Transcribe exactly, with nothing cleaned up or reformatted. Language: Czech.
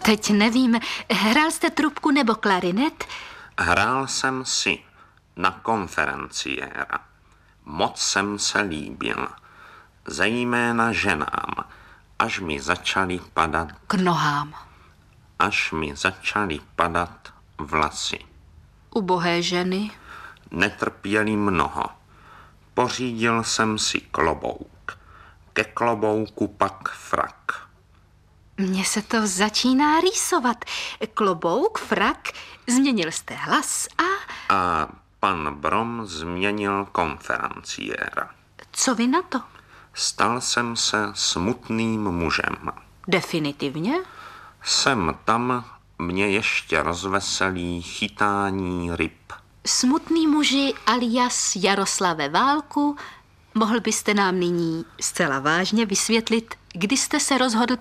Teď nevím, hrál jste trubku nebo klarinet? Hrál jsem si na konferenciéra. Moc jsem se líbil, zejména ženám, až mi začaly padat K nohám. až mi začaly padat vlasy. Ubohé ženy? Netrpěli mnoho. Pořídil jsem si klobouk. Ke klobouku pak frak. Mně se to začíná rýsovat. Klobouk, frak, změnil jste hlas a... A pan Brom změnil konferenciéra. Co vy na to? Stal jsem se smutným mužem. Definitivně? Sem tam mě ještě rozveselí chytání ryb. Smutný muži alias Jaroslave Válku, mohl byste nám nyní zcela vážně vysvětlit, kdy jste se rozhodl